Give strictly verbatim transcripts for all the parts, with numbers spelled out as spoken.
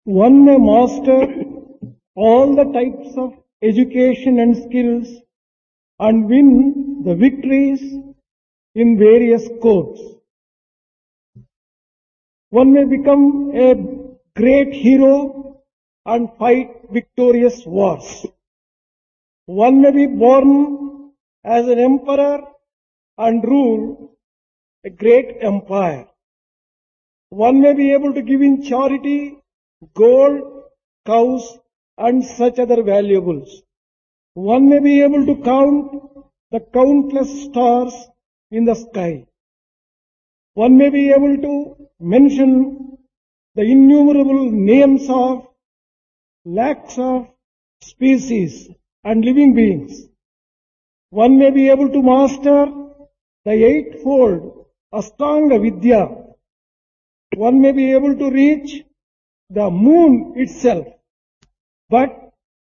One may master all the types of education and skills and win the victories in various courts. One may become a great hero and fight victorious wars. One may be born as an emperor and rule a great empire. One may be able to give in charity gold, cows and such other valuables. One may be able to count the countless stars in the sky. One may be able to mention the innumerable names of lakhs of species and living beings. One may be able to master the eightfold Ashtanga Vidya. One may be able to reach the moon itself. But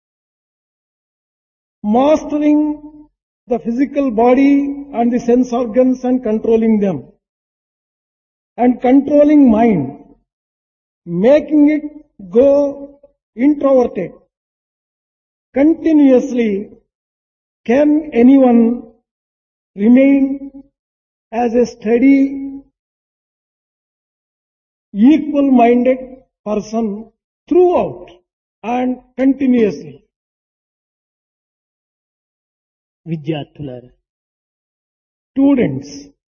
mastering the physical body and the sense organs and controlling them, and controlling mind, making it go introverted continuously, can anyone remain as a steady, equal-minded person throughout and continuously? విద్యార్థులారా, Students,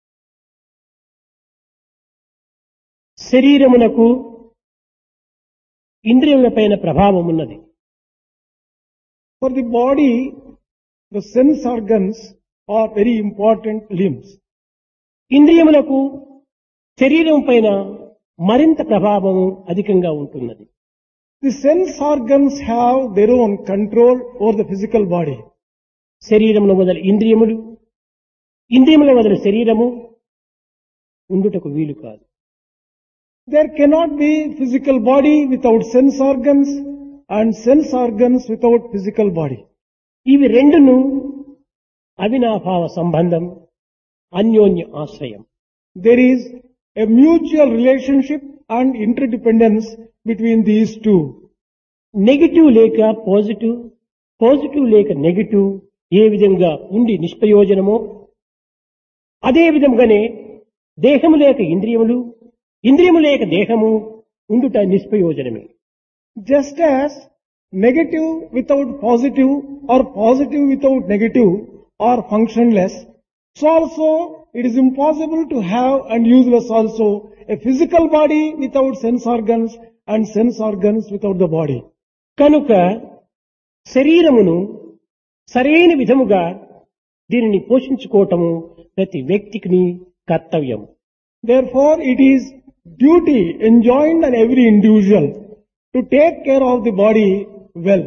శరీరమునకు ఇంద్రియములపైన ప్రభావం ఉన్నది. for the body, the sense organs are very important limbs. ఇంద్రియములకు శరీరం పైన మరింత ప్రభావము అధికంగా ఉంటున్నది. The sense organs have their own control over the physical body. శరీరమును వదలి ఇంద్రియములు, ఇంద్రియముల వదలి శరీరము ఉండుటకు వీలు కాదు. There cannot be physical body without sense organs and sense organs without physical body. ఇవి రెండును అవినాభావ సంబంధం, అన్యోన్య ఆశ్రయం. There is a mutual relationship and interdependence between these two. Negative లేక పాజిటివ్, పాజిటివ్ లేక నెగిటివ్ ఏ విధంగా ఉండి నిష్ప్రయోజనమో అదే విధంగానే దేహము లేక ఇంద్రియములు, ఇంద్రియము లేక దేహము ఉండుట నిష్ప్రయోజనమే. Just as negative without positive or positive without negative are functionless, so also it is impossible to have and useless also a physical body without sense organs and sense organs without the body. కనుక శరీరమును సరైన విధముగా దీనిని పోషించుకోవటము ప్రతి వ్యక్తికి కర్తవ్యం. Therefore, it is duty enjoined on every individual to take care of the body well.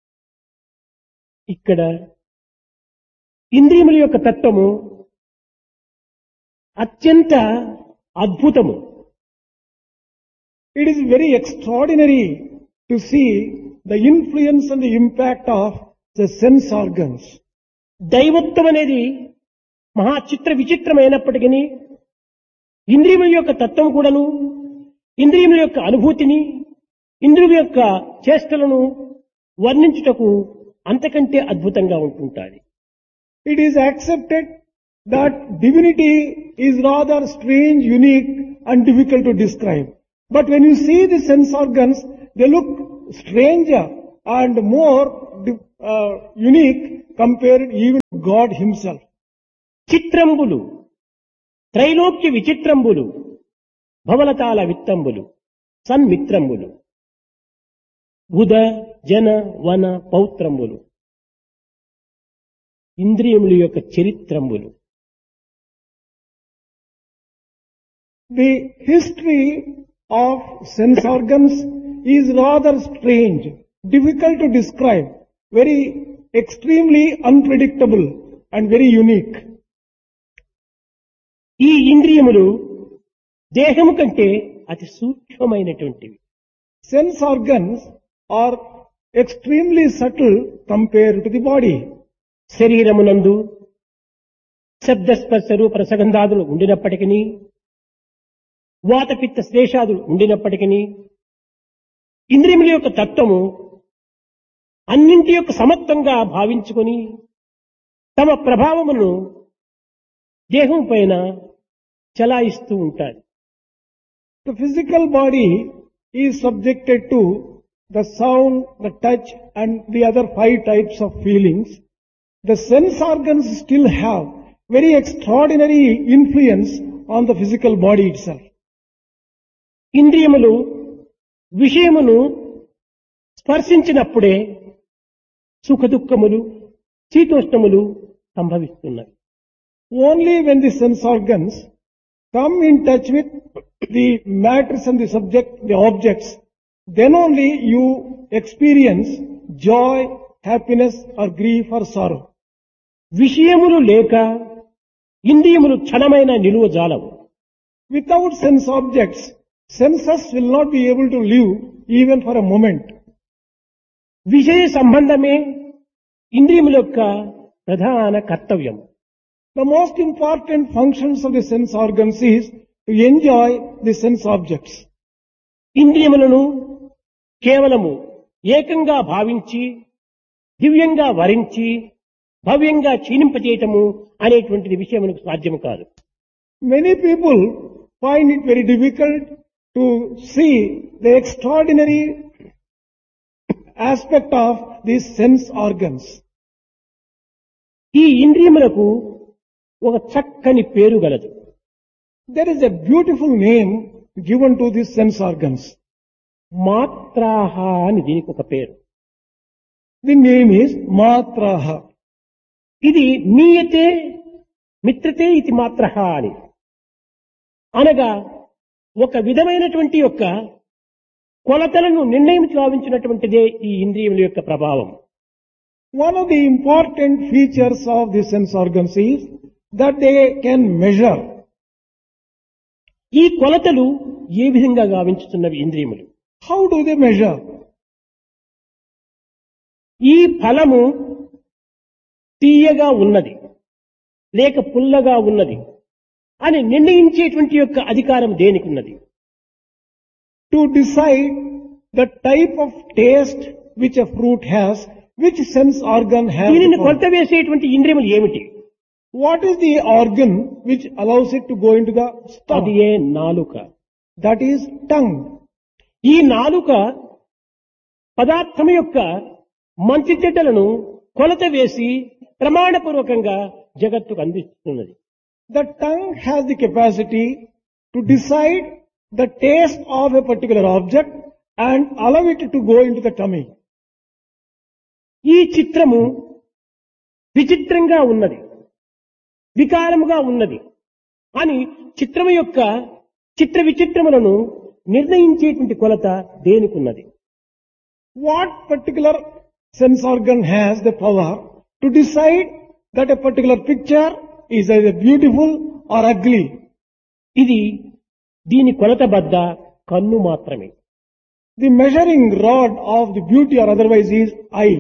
ఇక్కడ ఇంద్రియముల యొక్క తత్వము అత్యంత అద్భుతము. It is very extraordinary to see the influence and the impact of the sense organs. దైవత్వం అనేది మహా చిత్ర విచిత్రమైనప్పటికీ ఇంద్రియముల యొక్క తత్వం కూడాను, ఇంద్రియముల యొక్క అనుభూతిని, ఇంద్రియముల యొక్క చేష్టలను వర్ణించుటకు అంతకంటే అద్భుతంగా ఉంటుంటాయి. It is accepted that divinity is rather strange, unique and difficult to describe. But when you see the sense organs, they look stranger and more uh, unique compared even to God himself. చిత్రంబులు, త్రైలోక్య విచిత్రంబులు, భవలతాల విత్తంబులు, సన్మిత్రంబులు, ఉద జన వన పౌత్రంబులు, ఇంద్రియముల యొక్క చరిత్రంబులు. The history of sense organs is rather strange, difficult to describe, very extremely unpredictable and very unique. ఈ ఇంద్రియములు దేహము కంటే అతి సూక్ష్మమైనటువంటివి. Sense organs are extremely subtle compared to the body. శరీరమునందు శబ్దస్పర్శ రూప రసగంధాదులు ఉండినప్పటికీ, వాతపిత్త శ్లేషాదులు ఉండినప్పటికీ ఇంద్రియముల యొక్క తత్వము అన్నింటి యొక్క సమత్వంగా భావించుకొని తమ ప్రభావమును దేహం పైన చలాయిస్తూ ఉంటారు. The physical body is subjected to the sound, the touch and the other five types of feelings. The sense organs still have very extraordinary influence on the physical body itself. ఇంద్రియములు విషయమును స్పర్శించినప్పుడే సుఖదుఖములు శీతోష్ణములు సంభవిస్తున్నాయి. Only when the sense organs come in touch with the matters and the subject, the objects, then only you experience joy, happiness or grief or sorrow. విషయములు లేక ఇంద్రియములు క్షణమైన నిలువ జాలవు. Without sense objects, senses will not be able to live even for a moment. విషయ సంబంధమే ఇంద్రియముల యొక్క ప్రధాన కర్తవ్యం. The most important functions of the sense organs is to enjoy the sense objects. ఇంద్రియములను కేవలము ఏకంగా భావించి దివ్యంగా వరించి భవ్యంగా క్షీణింపజేయటము అనేటువంటిది విషయం మనకు సాధ్యము కాదు. Many people find it very difficult to see the extraordinary aspect of these sense organs. ఈ ఇంద్రియములకు ఒక చక్కని పేరు గలదు. There is a beautiful name given to these sense organs. మాత్రాహ అని దీనికి ఒక పేరు. The name is Matraha. ఇది మీయతే మిత్రతే ఇది మాత్రహ అని అనగా ఒక విధమైనటువంటి యొక్క కొలతలను నిర్ణయం గావించినటువంటిదే ఈ ఇంద్రియముల యొక్క ప్రభావం. One of the important features of the sense organs is that they can measure. ఈ కొలతలు ఏ విధంగా గావించుతున్నవి ఇంద్రియములు? How do they measure? ఈ ఫలము తీయగా ఉన్నది లేక పుల్లగా ఉన్నది అని నిర్ణయించేటువంటి యొక్క అధికారం దేనికి ఉన్నది? To decide the type of taste which a fruit has, which sense organ has. దీనిని కొలత వేసేటువంటి ఇంద్రియములు ఏమిటి? What is the organ which allows it to go into the stomach? అది ఏ నాలుక. That is tongue. ఈ నాలుక పదార్థం యొక్క మంచి చెడ్డలను కొలత వేసి ప్రమాణపూర్వకంగా జగత్తుకు అందిస్తున్నది. The tongue has the capacity to decide the taste of a particular object and allow it to go into the tummy. ఈ చిత్రము విచిత్రంగా ఉన్నది, వికారముగా ఉన్నది అని చిత్రము యొక్క చిత్ర విచిత్రములను నిర్ణయించేటువంటి కొలత దేనికున్నది? What particular sense organ has the power to decide that a particular picture is either beautiful or ugly? ఇది దీని కొలత బద్ద కన్ను మాత్రమే. The measuring rod of the beauty or otherwise is eye.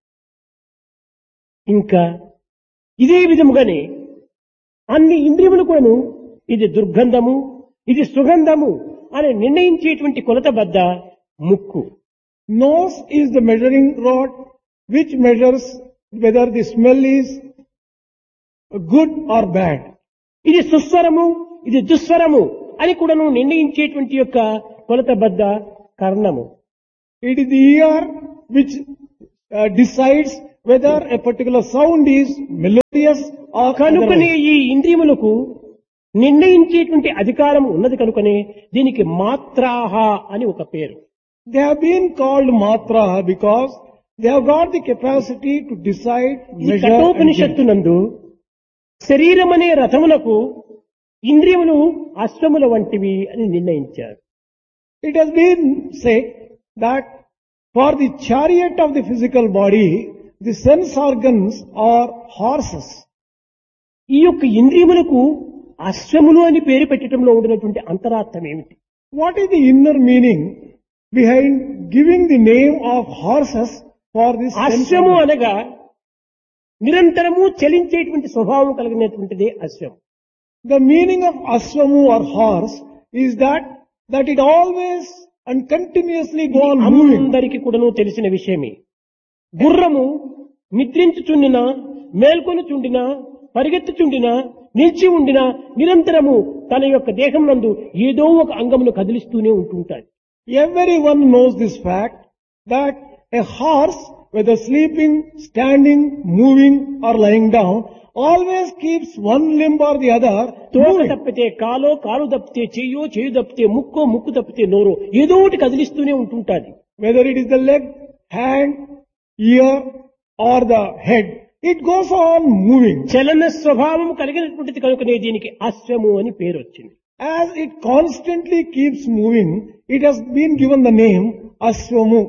ఇంకా ఇదే విధముగానే అన్ని ఇంద్రియములు కూడాను ఇది దుర్గంధము ఇది సుగంధము అని నిర్ణయించేటువంటి కొలత బద్ద ముక్కు. Nose is the measuring rod which measures whether the smell is good or bad. ఇది సుస్వరము ఇది దుస్వరము అని కూడాను నిర్ణయించేటువంటి యొక్క కొలత బద్ద కర్ణము. It is the ear which uh, decides whether a particular sound is melodious or కనుకనే otherwise. ఈ ఇంద్రియములకు నిర్ణయించేటువంటి అధికారం ఉన్నది కనుకనే దీనికి మాత్రాహ అని ఒక పేరు. They have been called matra because they have got the capacity to decide, ఈ measure and judge. కఠోపనిషత్తు నందు శరీరం అనే రథములకు ఇంద్రియములు అశ్వముల వంటివి అని నిర్ణయించారు. It has been said that for the chariot of the physical body, the sense organs are horses. ఈ యొక్క ఇంద్రియములకు అశ్వములు అని పేరు పెట్టడంలో ఉండినటువంటి అంతరార్థం ఏమిటి? What is the inner meaning behind giving the name of horses for this sense అశ్వము organ? అనగా నిరంతరము చలించేటువంటి స్వభావం కలిగినటువంటిదే అశ్వం. The meaning of aswamu or horse is that that it always and continuously go on moving. అందరికి కూడాను తెలిసిన విషయమే. గుర్రము నిద్రించుచుండినా, మేల్కొనుచుండినా, పరిగెత్తుచుండినా, నిలిచి ఉండినా నిరంతరము తన యొక్క దేహం నందు ఏదో ఒక అంగమును కదిలిస్తూనే ఉంటుంటాయి. Everyone knows this fact that a horse, whether sleeping, standing, moving or lying down, always keeps one limb or the other తోక moving. తప్పితే కాలో, కాలు తప్పితే చెయ్యో, చెయ్యి తప్పితే ముక్కో, ముక్కు తప్పితే నోరో ఏదో ఒకటి కదిలిస్తూనే ఉంటుంటాది. Whether it is the leg, hand, ear or the head, it goes on moving. చలన స్వభావం కలిగినటువంటిది కనుకనే దీనికి అశ్వము అని పేరు వచ్చింది. As it constantly keeps moving, it has been given the name Aswamu.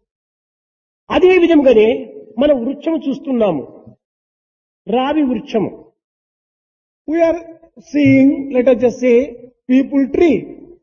అదే విధంగానే మనం వృక్షము చూస్తున్నాము, రావి వృక్షము. We are seeing, let us just say, people tree.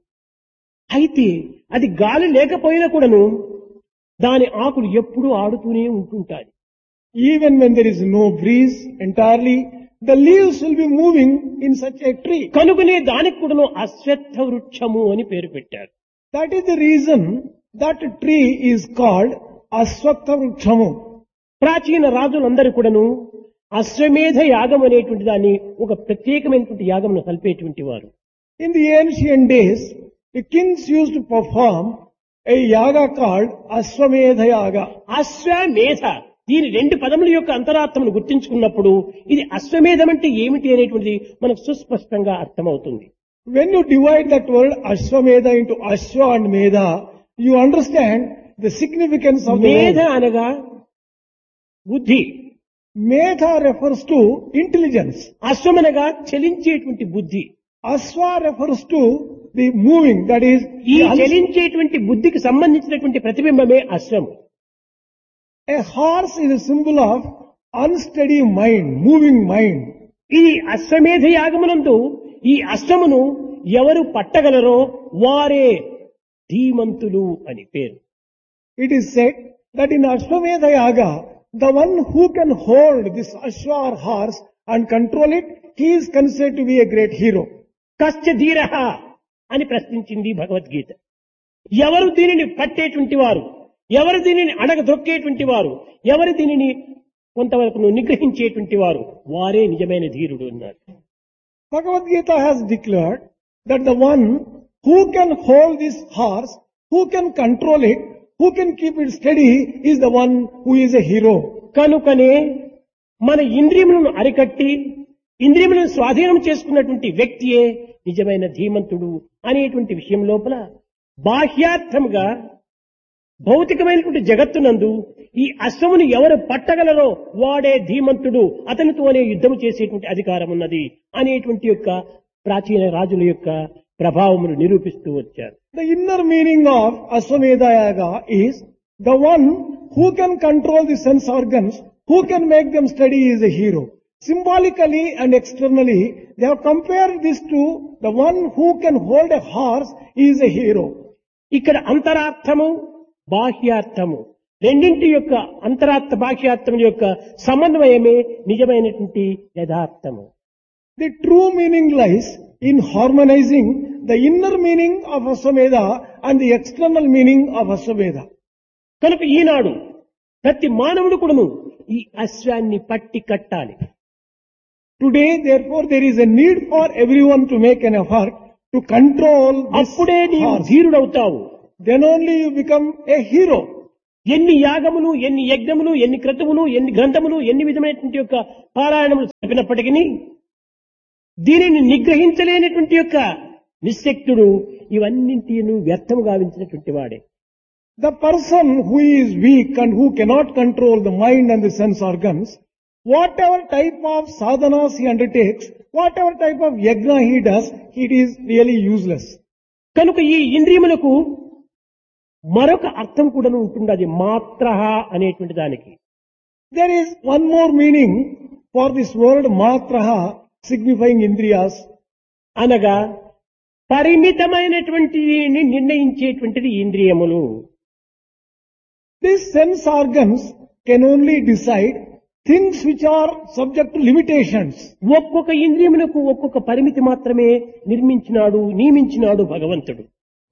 అయితే అది గాలి లేకపోయినా కూడాను దాని ఆకులు ఎప్పుడూ ఆడుతూనే ఉంటుంటాయి. Even when there is no breeze entirely, the leaves will be moving in such a tree. కనుకనే దానికి కూడాను అశ్వత్థ వృక్షము అని పేరు పెట్టారు. That is the reason that tree is called Aswatha Vrukshamu. ప్రాచీన రాజులందరూ కూడాను అశ్వమేధ యాగం అనేటువంటి దాన్ని ఒక ప్రత్యేకమైనటువంటి యాగమును కలిపేటువంటి వారు. In the ancient days, the kings used to perform a yaga called Aswamedha Yaga. అశ్వమేధ, దీని రెండు పదముల యొక్క అంతరార్థమును గుర్తించుకున్నప్పుడు ఇది అశ్వమేధం అంటే ఏమిటి అనేటువంటిది మనకు సుస్పష్టంగా అర్థమవుతుంది. When you divide that word Ashwamedha into Ashwa and Medha, you understand the significance of the మేధ word. అనగా బుద్ధి, Medha refers to intelligence. అశ్వమనగా చలించేటువంటి బుద్ధి. Aswa refers to the moving, that is, ఈ the uns- చలించేటువంటి బుద్ధికి సంబంధించినటువంటి ప్రతిబింబమే అశ్వము. a horse is a symbol of unsteady mind, moving mind. ఈ అశ్వమేధ యాగమునందు ఈ అశ్వమును ఎవరు పట్టగలరో వారే ధీమంతులు అని పేరు. It is said that in Ashwamedha Yaga, the one who can hold this Ashwa or horse and control it, he is considered to be a great hero. కశ్చ ధీరః అని ప్రశ్నించింది భగవద్గీత. ఎవరు దీనిని పట్టేటువంటి వారు, ఎవరు దీనిని అడగదొక్కేటువంటి వారు, ఎవరు దీనిని కొంతవరకు నిగ్రహించేటువంటి వారు, వారే నిజమైన ధీరుడు అన్నారు. Bhagavad Gita has declared that the one who can hold this horse, who can control it, who can keep it steady, is the one who is a hero. కనుకనే మన ఇంద్రియములను అరికట్టి ఇంద్రియములను స్వాధీనం చేసుకున్నటువంటి వ్యక్తియే నిజమైన ధీమంతుడు అనేటువంటి విషయం లోపల బాహ్యార్థముగా భౌతికమైనటువంటి జగత్తునందు ఈ అశ్వమును ఎవరు పట్టగలరో వాడే ధీమంతుడు, అతనితోనే యుద్ధం చేసేటువంటి అధికారం ఉన్నది అనేటువంటి యొక్క ప్రాచీన రాజుల యొక్క ప్రభావమును నిరూపిస్తూ వచ్చారు. The inner meaning of Ashwamedha Yaga is the one who can control the sense organs, who can make them steady is a hero. Symbolically and externally, they have compared this to the one who can hold a horse is a hero. ఇక్కడ అంతరార్థము బాహ్యార్థము రెండింటి యొక్క అంతరార్థ బాహ్యార్థం యొక్క సమన్వయమే నిజమైనటువంటి యథార్థము. The true meaning lies in harmonizing the inner meaning of Ashwamedha and the external meaning of Ashwamedha. కనుక ఈనాడు ప్రతి మానవుడు కూడాను ఈ అశ్వాన్ని పట్టి కట్టాలి. Today, therefore, there is a need for everyone to make an effort to control this అప్పుడే నీవు horse. ధీరుడవుతావు. Then only you become a hero. ఎన్ని యాగములు, ఎన్ని యజ్ఞములు, ఎన్ని క్రతువులు, ఎన్ని గ్రంథములు, ఎన్ని విధమైనటువంటి యొక్క పారాయణములు చెప్పినప్పటికీ దీనిని నిగ్రహించలేనటువంటి యొక్క నిశ్శక్తుడు ఇవన్నింటిను వ్యర్థము గావించినటువంటి వాడే. The person who is weak and who cannot control the mind and the sense organs, whatever type of sadhanas he undertakes, whatever type of yajna he does, it is really useless. కనుక ఈ ఇంద్రియములకు మరొక అర్థం కూడా ఉంటుంది, అది మాత్రః అనేటువంటి దానికి. There is one more meaning for this word matraha, signifying indriyas. అనగా పరిమితమైనటువంటి నిర్ణయించేటువంటిది ఇంద్రియములు. These sense organs can only decide things which are subject to limitations. ఒక్కొక్క ఇంద్రియములకు ఒక్కొక్క పరిమితి మాత్రమే నిర్మించినాడు, నియమించినాడు భగవంతుడు.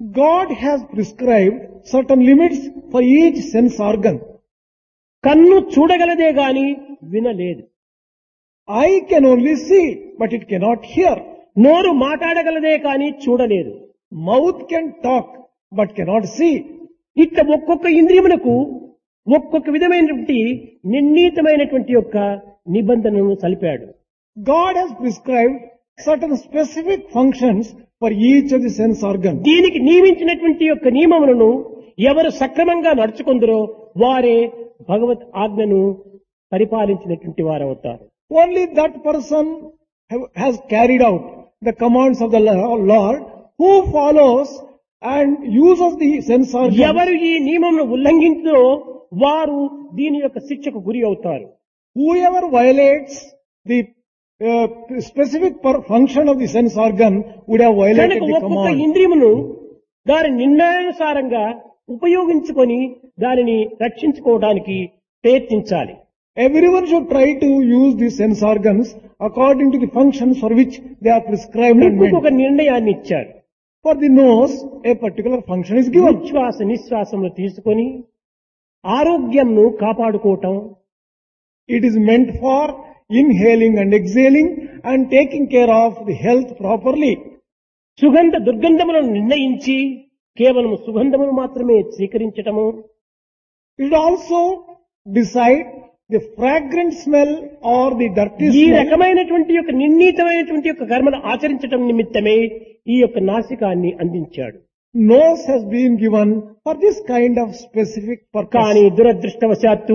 God has prescribed certain limits for each sense organ. కన్ను చూడగలదే గాని వినలేదు. Eye can only see, but it cannot hear. నోరు మాట్లాడగలదే కాని చూడలేదు. Mouth can talk, but cannot see. ఇట్లా ఒక్కొక్క ఇంద్రియమునకు ఒక్కొక్క విధమైనటువంటి నిర్ణీతమైనటువంటి యొక్క నిబంధనను సలిపాడు. God has prescribed certain specific functions for each of the sense organs. దీనికి నియమించినటువంటి యొక్క నియమములను ఎవరు సక్రమంగా నడుచుకుందరో వారే భగవత్ ఆజ్ఞను పరిపాలించినటువంటి వారవుతారు. Only that person have- has carried out the commands of the Lord who follows and uses the sense organs. ఎవరు ఈ నియమమును ఉల్లంఘించో వారు దీని యొక్క శిక్షకు గురి అవుతారు. Whoever violates the uh, specific per- function of the sense organ would have violated కనుక the ఒక్కొక్క command. ఇంద్రియమును దాని నిర్ణయానుసారంగా ఉపయోగించుకొని దానిని రక్షించుకోవడానికి ప్రయత్నించాలి. Everyone should try to use the sense organs according to the functions for which they are prescribed and ముక్కుకు ఒక meant. నిర్ణయాన్ని ఇచ్చాడు. For the nose, a particular function is given. ఉచ్ఛ్వాస నిశ్వాసములు తీసుకొని ఆరోగ్యంను కాపాడుకోవటం, It is meant for inhaling and exhaling and taking care of the health properly. సుగంధ దుర్గంధములను నిర్ణయించి కేవలం సుగంధమును మాత్రమే స్వీకరించటము, It should also decide the fragrant smell or the dirty ఈ smell. రకమైనటువంటి యొక్క నిర్ణీతమైనటువంటి యొక్క కర్మను ఆచరించటం నిమిత్తమే ఈ యొక్క నాసికాన్ని అందించాడు. Nose has been given for this kind of specific కానీ purpose. దురదృష్టవశాత్తు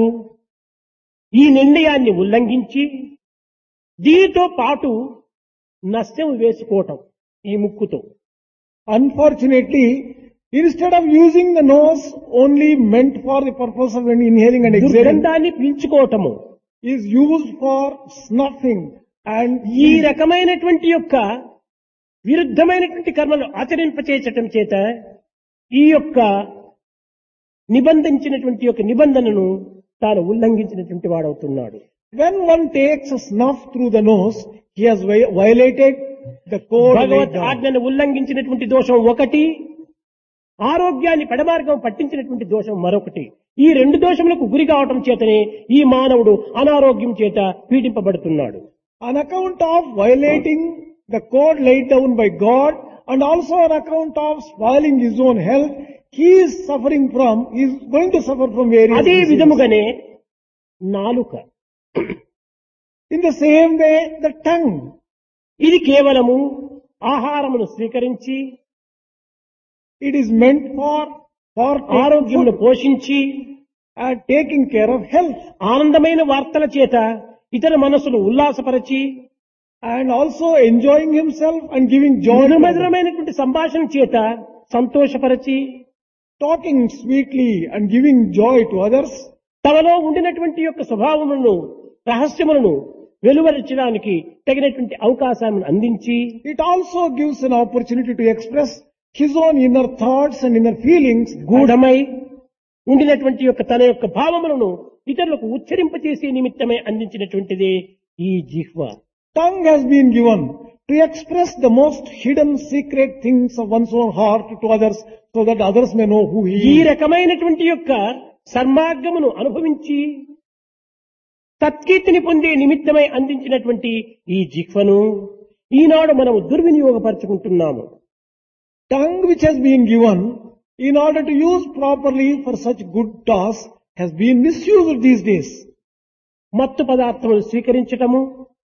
ఈ నిర్ణయాన్ని ఉల్లంఘించి దీనితో పాటు నష్టం వేసుకోవటం ఈ ముక్కుతో Unfortunately, instead of using the nose only meant for the purpose of inhaling and exhaling, దుర్గంధాన్ని పీల్చుకోవటము, is used for snuffing and ఈ రకమైనటువంటి యొక్క విరుద్ధమైనటువంటి కర్మలు ఆచరింపచేయటం చేత ఈ యొక్క నిబంధించినటువంటి యొక్క నిబంధనను తాను ఉల్లంఘించినటువంటి వాడవుతున్నాడు. when one takes a snuff through the nose, he has vi- violated the code laid Bhagwat down. ఆజ్ఞను ఉల్లంఘించినటువంటి దోషం ఒకటి, ఆరోగ్యాన్ని పెడమార్గం పట్టించినటువంటి దోషం మరొకటి. ఈ రెండు దోషములకు గురి కావటం చేతనే ఈ మానవుడు అనారోగ్యం చేత పీడింపబడుతున్నాడు. On account of violating the code laid down by God and also on account of spoiling his own health, he is suffering from, he is going to suffer from various అదే diseases. విధముగానే నాలుక, In the same way, the tongue, ఇది కేవలము ఆహారమును స్వీకరించి it is meant for, for taking ఆరోగ్యమును food పోషించి and taking care of health ఆనందమైన వార్తల చేత ఇతర మనసును ఉల్లాసపరచి and also enjoying himself and giving joy to others. మధురమైనటువంటి సంభాషణ చేత సంతోషపరచి Talking sweetly and giving joy to others. తమలో ఉండినటువంటి యొక్క స్వభావములను రహస్యములను వెలువరించడానికి తగినటువంటి అవకాశాలను అందించి It also gives an opportunity to express his own inner thoughts and inner feelings. గూఢమై ఉండినటువంటి యొక్క తన యొక్క భావములను ఇతరులకు ఉచ్చరింపచేసే నిమిత్తమై అందించినటువంటిదే ఈ జిహ్వ. Tongue has been given to express the most hidden secret things of one's own heart to others so that others may know who he ఈ is. రకమైనటువంటి యొక్క సన్మార్గమును అనుభవించి తత్కీర్తిని పొందే నిమిత్తమై అందించినటువంటి ఈ జిహ్వను ఈనాడు మనము దుర్వినియోగపరుచుకుంటున్నాము. Tongue which has been given in order to use properly for such good tasks has been misused these days. మత్తు పదార్థములు స్వీకరించటము,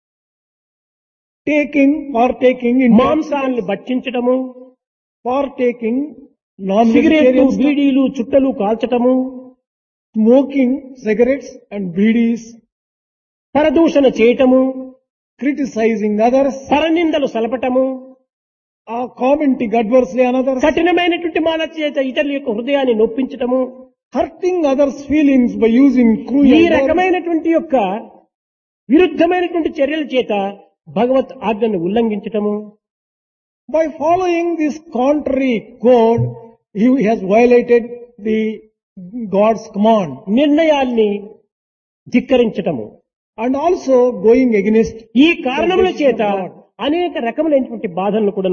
Taking, partaking in మాంసాలను భక్షించటము, partaking, సిగరెట్లు, non-vegetarian stuff, బీడీలు, చుట్టలు కాల్చటము, smoking cigarettes and bidis, పరదూషణ చేయటము, criticizing others, పరనిందలు సలపటము, or commenting adversely on others, కఠినమైనటువంటి మాట చేత ఇతరుల యొక్క హృదయాన్ని నొప్పించటము, hurting others' feelings by using ఈ cruel words. రకమైనటువంటి యొక్క విరుద్ధమైనటువంటి చర్యల చేత భగవత్ ఆజ్ఞను ఉల్లంఘించటము, By following this contrary code, he has violated the God's command నిర్ణయాల్ని ధిక్కరించటము. and also going against ఈ కారణముల చేత అనేక రకములైనటువంటి బాధలను కూడాను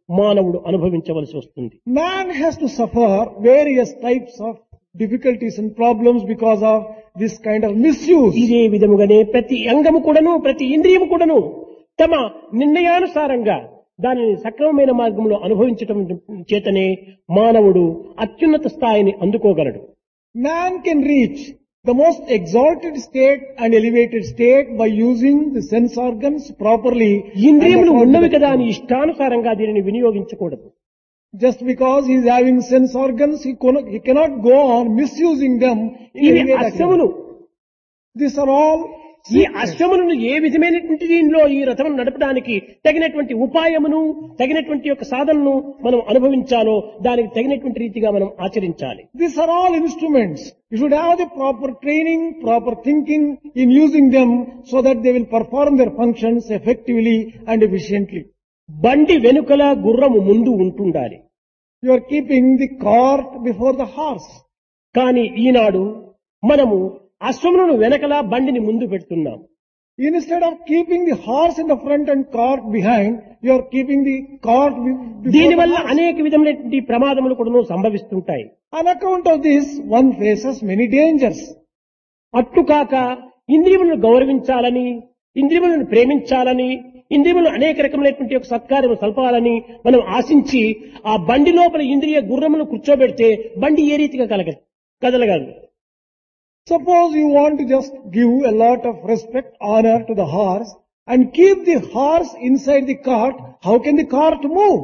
మానవుడు అనుభవించవలసి వస్తుంది. Man has to suffer various types of difficulties and problems because of this kind of misuse. ఇదే విధముగానే ప్రతి అంగము కూడాను, ప్రతి ఇంద్రియము కూడాను తమ నిర్ణయానుసారంగా దానిని సక్రమమైన మార్గంలో అనుభవించటం చేతనే మానవుడు అత్యున్నత స్థాయిని అందుకోగలడు. Man can reach the most exalted state and elevated state by using the sense organs properly. ఇంద్రియములు ఉన్నవి కదా అని ఇష్టానుసారంగా దీనిని వినియోగించకూడదు. Just because he is having sense organs, he cannot, he cannot go on misusing them in ఇవి any way that he అశ్వములు. wants. These are all ఈ అశ్వములను ఏ విధమైనటువంటి దీనిలో ఈ రథం నడపడానికి తగినటువంటి ఉపాయమును, తగినటువంటి యొక్క సాధనను మనం అనుభవించాలో దానికి తగినటువంటి రీతిగా మనం ఆచరించాలి. These are all instruments. You should have the proper training, proper thinking in using them so that they will perform their functions effectively and efficiently. బండి వెనుకల గుర్రము ముందు ఉంటుండాలి. You are keeping the cart before the horse. కానీ ఈనాడు మనము అశ్వములను వెనకల బండిని ముందు పెడుతున్నాం. Instead of keeping the horse in the front and cart behind, you are keeping the cart be- before the దీనివల్ల horse. అనేక విధమైనటువంటి ప్రమాదములు కూడా సంభవిస్తుంటాయి. On account of this, one faces many dangers. అట్టుకాక ఇంద్రియములను గౌరవించాలని, ఇంద్రియములను ప్రేమించాలని, ఇంద్రియములు అనేక రకమైనటువంటి ఒక సత్కార్యము సల్పాలని మనం ఆశించి ఆ బండి లోపల ఇంద్రియ గుర్రమును కూర్చోబెడితే బండి ఏ రీతిగా కలగ కదలగలదు. Suppose you want to just give a lot of respect, honor to the horse and keep the horse inside the cart, how can the cart move?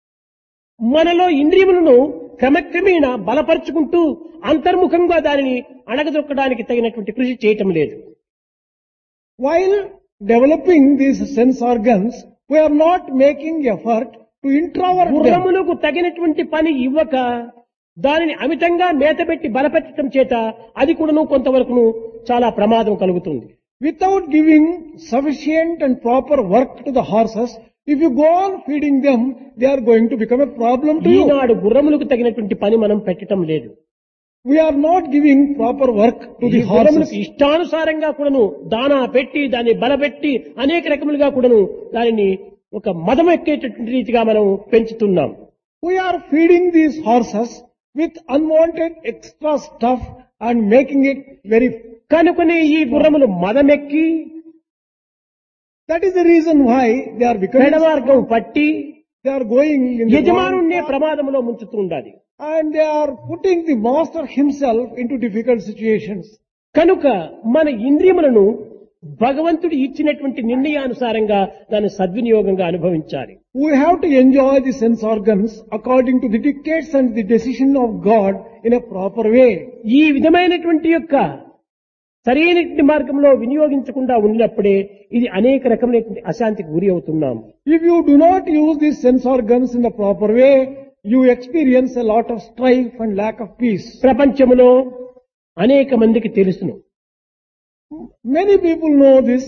మనలో ఇంద్రియములను క్రమక్రమేణా బలపరుచుకుంటూ అంతర్ముఖంగా దానిని అణగదొక్కడానికి తగినటువంటి కృషి చేయటం లేదు. While developing these sense organs, we are not making effort to introvert them. గుర్రములకు తగినటువంటి పని ఇవ్వక దానిని అమితంగా మేతపెట్టి బలపెట్టడం చేత అది కూడాను కొంతవరకు చాలా ప్రమాదం కలుగుతుంది. Without giving sufficient and proper work to the horses, if you go on feeding them, they are going to become a problem to you. ఈనాడు గుర్రములకు తగినటువంటి పని మనం పెట్టడం లేదు. We are not giving proper work to ఈ the గుర్రములకు horses. ఇష్టానుసారంగా కూడాను దానా పెట్టి దాన్ని బలపెట్టి అనేక రకములుగా కూడాను దానిని ఒక మదం ఎక్కేటటువంటి రీతిగా మనం పెంచుతున్నాం. We are feeding these horses with unwanted extra stuff and making it very. కనుకనే ఈ గుర్రములు మదమెక్కి That is the reason why they are becoming. పెడమార్గం పట్టి They are going in the wrong యజమానుణ్ణే path ప్రమాదంలో ముంచుతూ ఉండాలి. and they are putting the master himself into difficult situations. కనుక మన ఇంద్రియములను భగవంతుడు ఇచ్చినటువంటి నిర్ణయానుసారంగా దాన్ని సద్వినియోగంగా అనుభవించాలి. We have to enjoy the sense organs according to the dictates and the decision of God in a proper way. ఈ విధమైనటువంటి యొక్క సరైనటువంటి మార్గంలో వినియోగించకుండా ఉన్నప్పుడే ఇది అనేక రకమైనటువంటి అశాంతికి గురి అవుతున్నాం. If you do not use these sense organs in the proper way, you experience a lot of strife and lack of peace. ప్రపంచములో అనేక మందికి తెలుసును, Many people know this.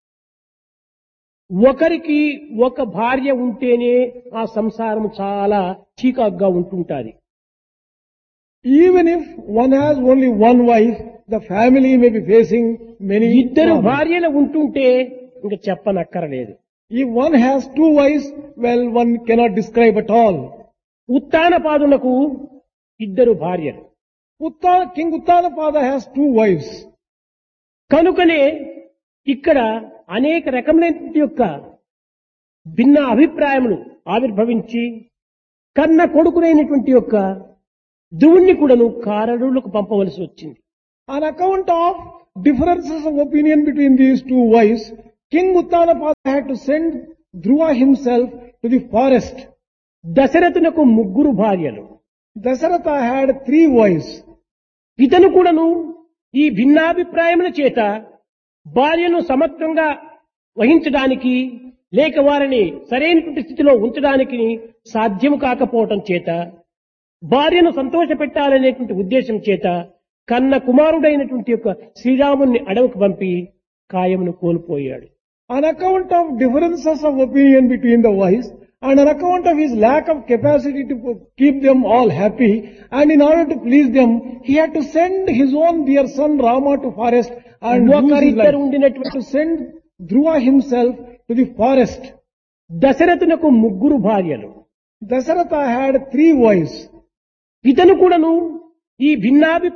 ఒకరికి ఒక భార్య ఉంటేనే ఆ సంసారం చాలా చీకాగ్గా ఉంటుంటాది. Even if one has only one wife, the family may be facing many ఇద్దరు problems. భార్యలు ఉంటుంటే ఇంకా చెప్పనక్కరలేదు. If one has two wives, well, one cannot describe at all. ఉత్తానపాదులకు ఇద్దరు భార్యలు. Uttana, King Uttanapada has two wives. కనుకనే ఇక్కడ అనేక రకములైన యొక్క భిన్న అభిప్రాయములు ఆవిర్భవించి కన్న కొడుకునైనటువంటి యొక్క ధ్రువుణ్ణి కూడాను కారణులకు పంపవలసి వచ్చింది. On account of differences of opinion between these two wives, King Uttanapada had to send Dhruva himself to the forest. దశరథునకు ముగ్గురు భార్యలు. Dasaratha had three wives. ఇతను కూడాను ఈ భిన్నాభిప్రాయముల చేత భార్యను సమత్వంగా వహించడానికి లేక వారిని సరైనటువంటి స్థితిలో ఉంచడానికి సాధ్యము కాకపోవటం చేత భార్యను సంతోష పెట్టాలనేటువంటి ఉద్దేశం చేత కన్న కుమారుడైనటువంటి యొక్క శ్రీరాముని అడవికి పంపి కాయమును కోల్పోయాడు. On account of differences of opinion between the wives and on account of his lack of capacity to keep them all happy and in order to please them, he had to send his own dear son Rama to forest and lose his ఒకరిద్దరు life. ఉండినటువంటి To send Dhruva himself to the forest. దశరథునకు ముగ్గురు భార్యలు. Dasaratha had three wives. ఇతను కూడాను ఈ భిన్నాభి